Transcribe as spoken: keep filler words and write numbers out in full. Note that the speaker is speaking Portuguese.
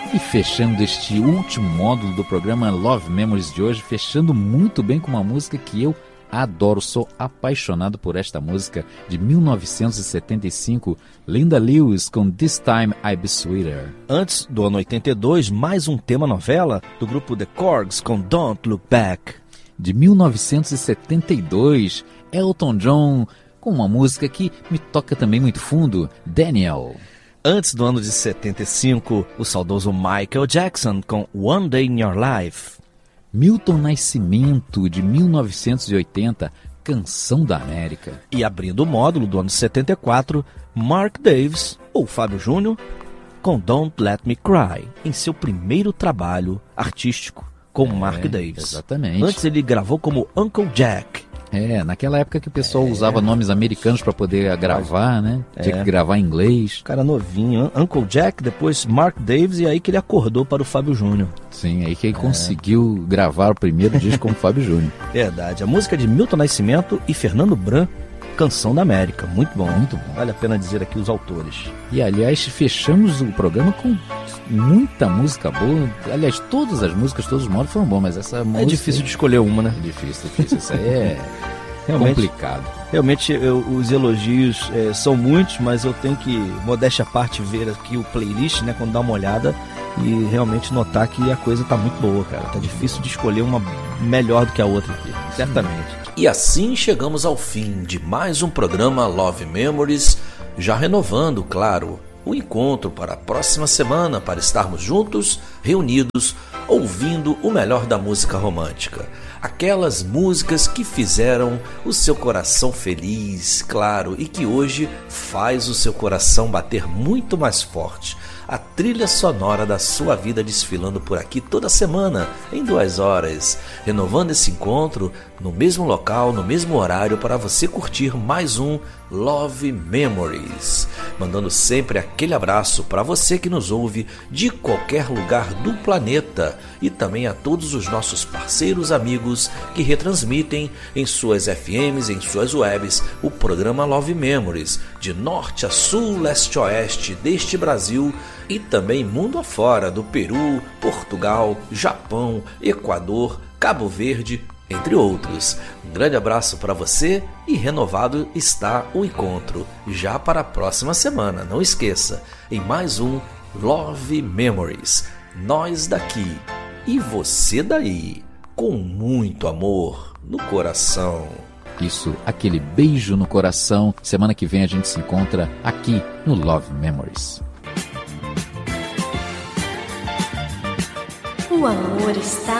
E fechando este último módulo do programa Love Memories de hoje, fechando muito bem com uma música que eu adoro, sou apaixonado por esta música de mil novecentos e setenta e cinco, Linda Lewis com This Time I'll Be Sweeter. Antes do ano oitenta e dois, mais um tema novela do grupo The Corgs com Don't Look Back. De mil novecentos e setenta e dois, Elton John com uma música que me toca também muito fundo, Daniel. Antes do ano de setenta e cinco, o saudoso Michael Jackson com One Day in Your Life. Milton Nascimento, de mil novecentos e oitenta, Canção da América. E abrindo o módulo do ano setenta e quatro, Mark Davis, ou Fábio Júnior, com Don't Let Me Cry, em seu primeiro trabalho artístico com é, Mark Davis. Exatamente. Antes ele gravou como Uncle Jack. É, naquela época que o pessoal é. usava nomes americanos para poder gravar, né? Tinha é. que gravar em inglês. Cara novinho, Uncle Jack, depois Mark Davis, e aí que ele acordou para o Fábio Júnior. Sim, aí que ele é. conseguiu gravar o primeiro disco com o Fábio Júnior. Verdade, a música de Milton Nascimento e Fernando Bran, Canção da América, muito bom. Muito bom. Vale a pena dizer aqui os autores. E aliás, fechamos o programa com muita música boa. Aliás, todas as músicas, todos os modos foram bons, mas essa música... É difícil de escolher uma, né? É difícil, difícil. Isso aí é realmente complicado. Realmente, eu, os elogios é, são muitos, mas eu tenho que, modéstia à parte, ver aqui o playlist, né, quando dá uma olhada, e realmente notar que a coisa tá muito boa, cara. Tá difícil de escolher uma melhor do que a outra aqui, certamente. E assim chegamos ao fim de mais um programa Love Memories, já renovando, claro, o encontro para a próxima semana para estarmos juntos, reunidos, ouvindo o melhor da música romântica. Aquelas músicas que fizeram o seu coração feliz, claro, e que hoje faz o seu coração bater muito mais forte. A trilha sonora da sua vida desfilando por aqui toda semana, em duas horas, renovando esse encontro no mesmo local, no mesmo horário, para você curtir mais um Love Memories. Mandando sempre aquele abraço para você que nos ouve de qualquer lugar do planeta e também a todos os nossos parceiros amigos que retransmitem em suas F Ms, em suas webs, o programa Love Memories, de norte a sul, leste a oeste deste Brasil e também mundo afora, do Peru, Portugal, Japão, Equador, Cabo Verde, entre outros. Um grande abraço para você e renovado está o encontro já para a próxima semana. Não esqueça, em mais um Love Memories. Nós daqui e você daí, com muito amor no coração. Isso, aquele beijo no coração. Semana que vem a gente se encontra aqui no Love Memories. O amor está